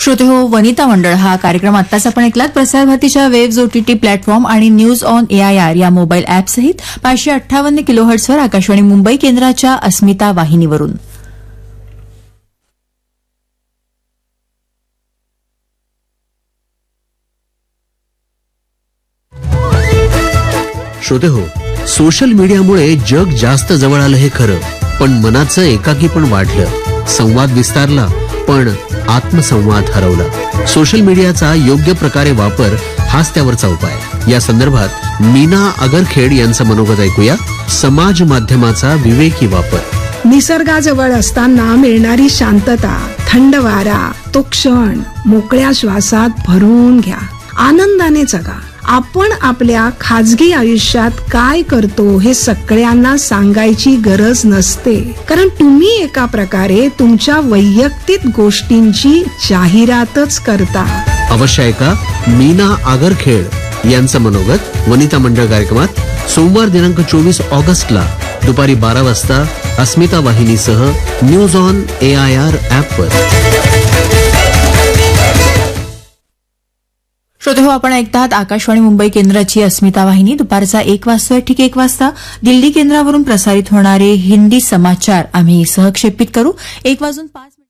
श्रोते हो, वनिता मंडळ हा कार्यक्रम आत्ताच आपण ऐकलात. प्रसार भारतीच्या वेव्ज OTT प्लॅटफॉर्म आणि न्यूज ऑन AIR या मोबाईल ॲपसहित 558 किलोहर्ट्झवर आकाशवाणी मुंबई केंद्राच्या अस्मिता वाहिनीवरून. श्रोते हो, सोशल मीडियामुळे जग जास्त जवळ आलं हे खरं, पण मनाचं एकाकी पण वाढलं. संवाद विस्तारला पण आत्मसंवाद हरवला. सोशल मीडियाचा योग्य प्रकारे वापर हाच त्यावरचा उपाय. या संदर्भात मीना आगरखेड यांचं मनोगत ऐकूया. समाज माध्यमाचा विवेकी वापर. निसर्गाजवळ असताना मिळणारी शांतता, थंड वारा, तो क्षण मोकळ्या श्वासात भरून घ्या. आनंदाने जगा. आपण आपल्या खाजगी आयुष्यात काय करतो हे सगळ्यांना सांगायची गरज नसते, कारण तुम्ही एका प्रकारे तुमच्या वैयक्तिक गोष्टींची जाहिरातच करता. अवश्य ऐका मीना आगरखेड यांचं मनोगत वनिता मंडळ कार्यक्रमात सोमवार दिनांक 24 ऑगस्टला दुपारी 12 वाजता अस्मिता वाहिनीसह न्यूज ऑन AIR ॲपवर. श्रोते हो, आपण ऐकतात आकाशवाणी मुंबई केंद्राची अस्मिता वाहिनी. दुपारचा 1 वाजता ठीक 1 वाजता दिल्ली केंद्रावरून प्रसारित होणारे हिंदी समाचार आम्ही सहक्षेपित करू. 1 वाजून 5